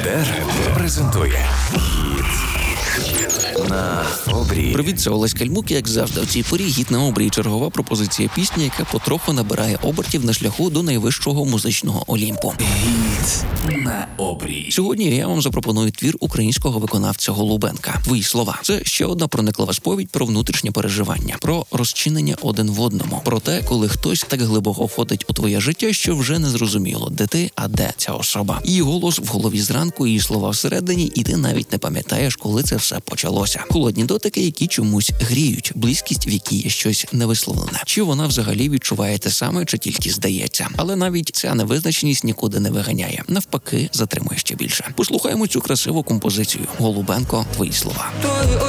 ЕТР презентує «Гід на обрії». Привіт, це Олесь Кальмук, як завжди. У цій порі «Гід на обрії» – чергова пропозиція пісні, яка потроху набирає обертів на шляху до найвищого музичного Олімпу. «Гід на обрії». Сьогодні я вам запропоную твір українського виконавця Голубенка «Твої слова». Це ще одна прониклива сповідь про внутрішнє переживання, про розчинення один в одному, про те, коли хтось так глибоко входить у твоє життя, що вже не зрозуміло, де ти, а де ця особа. Її голос в голові зранку, її слова всередині, і ти навіть не пам'ятаєш, коли це все почалося. Холодні дотики, які чомусь гріють, близькість, в якій є щось невисловлене. Чи вона взагалі відчуває те саме, чи тільки здається. Але навіть ця невизначеність нікуди не виганяє. Навпаки, затримує ще більше. Послухаємо цю красиву композицію. Голубенко «Твої слова».